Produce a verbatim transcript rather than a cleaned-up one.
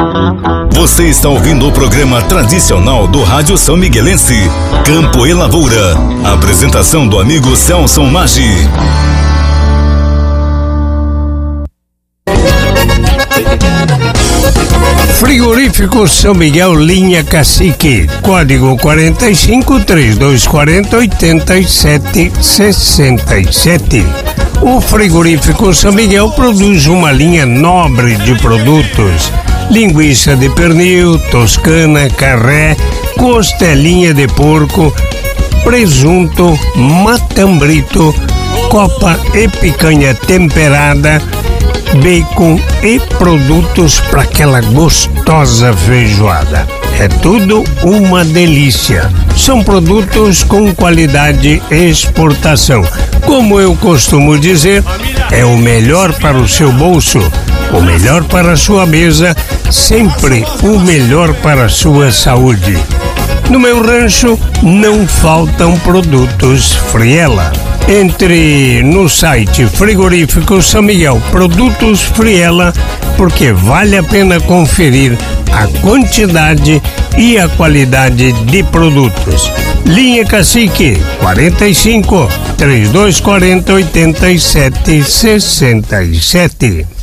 Você está ouvindo o programa tradicional do Rádio São Miguelense, Campo e Lavoura. Apresentação do amigo Celso Maggi. Frigorífico São Miguel, linha Cacique, código quarenta e cinco, trinta e dois quarenta, oitenta e sete sessenta e sete. O Frigorífico São Miguel produz uma linha nobre de produtos: linguiça de pernil, toscana, carré, costelinha de porco, presunto, matambrito, copa e picanha temperada, bacon e produtos para aquela gostosa feijoada. É tudo uma delícia. São produtos com qualidade e exportação. Como eu costumo dizer, é o melhor para o seu bolso, o melhor para a sua mesa, sempre o melhor para a sua saúde. No meu rancho não faltam produtos Friela. Entre no site Frigorífico São Miguel Produtos Friela, porque vale a pena conferir a quantidade e a qualidade de produtos. Linha Cacique, quarenta e cinco, trinta e dois quarenta, oitenta e sete sessenta e sete.